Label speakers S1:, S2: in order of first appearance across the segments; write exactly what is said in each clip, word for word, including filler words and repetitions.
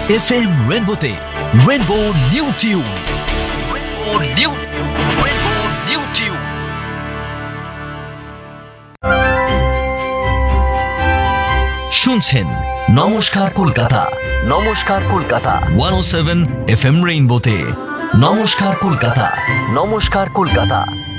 S1: F M রেনবোতে rainbow new tune, rainbow new rainbow new tune. শুনছেন নমস্কার কলকাতা, নমস্কার কলকাতা একশো সাত এফ এম রেইনবোতে। নমস্কার কলকাতা, নমস্কার কলকাতা।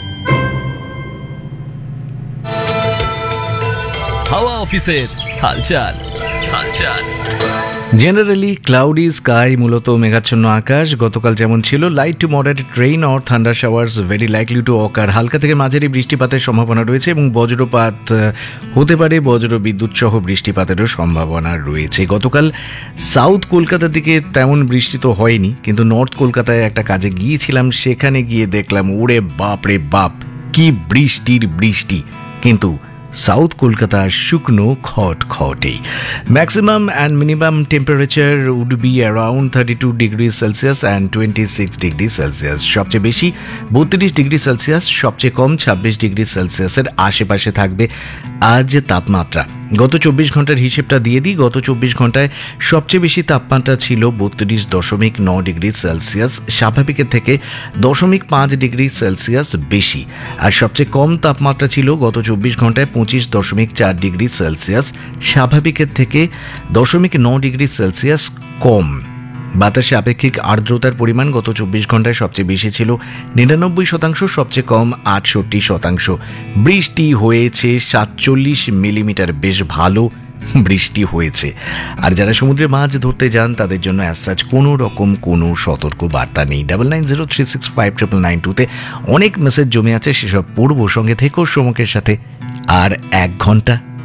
S1: হাওয়া অফিসের হালচাল হালচাল।
S2: জেনারেলি ক্লাউডি স্কাই, মূলত মেঘাচ্ছন্ন আকাশ। গতকাল যেমন ছিল, light to moderate rain or thunder showers very likely to অকার। হালকা থেকে মাঝারি বৃষ্টিপাতের সম্ভাবনা রয়েছে এবং বজ্রপাত হতে পারে, বজ্র বিদ্যুৎ সহ বৃষ্টিপাতেরও সম্ভাবনা রয়েছে। গতকাল সাউথ কলকাতা দিকে তেমন বৃষ্টি তো হয়নি, কিন্তু নর্থ কলকাতায় একটা কাজে গিয়েছিলাম, সেখানে গিয়ে দেখলাম ওরে বাপ রে বাপ, কি বৃষ্টির বৃষ্টি। কিন্তু সাউথ কলকাতা শুকনো খটখটে। Maximum and minimum temperature would be around thirty two degree Celsius and twenty six degree Celsius. সবচেয়ে বেশি বত্রিশ ডিগ্রি সেলসিয়াস, সবচেয়ে কম ছাব্বিশ ডিগ্রি সেলসিয়াসের আশেপাশে থাকবে আজ তাপমাত্রা। গত চব্বিশ ঘন্টার হিসেবটা দিয়ে দিই। গত চব্বিশ ঘন্টায় সবচেয়ে বেশি তাপমাত্রা ছিল বত্রিশ দশমিক ন ডিগ্রি সেলসিয়াস, স্বাভাবিকের থেকে দশমিক পাঁচ ডিগ্রি সেলসিয়াস বেশি। আর সবচেয়ে কম তাপমাত্রা ছিল গত চব্বিশ ঘন্টায় পঁচিশ দশমিক চার ডিগ্রি সেলসিয়াস, স্বাভাবিকের থেকে দশমিক ন ডিগ্রি সেলসিয়াস কম। বাতাসে আপেক্ষিক আর্দ্রতার পরিমাণ গত চব্বিশ ঘন্টায় সবচেয়ে বেশি ছিল নিরানব্বই শতাংশ, সবচেয়ে কম আটষট্টি শতাংশ। বৃষ্টি হয়েছে সাতচল্লিশ মিলিমিটার, বেশ ভালো বৃষ্টি হয়েছে। আর যারা সমুদ্রে মাছ ধরতে যান তাদের জন্য অ্যাজ সাচ কোনো রকম কোনো সতর্ক বার্তা নেই। Double nine zero three six five triple nine টুতে অনেক মেসেজ জমে আছে, সেসব পড়বো। সঙ্গে থেকেও সমকের সাথে আর এক ঘন্টা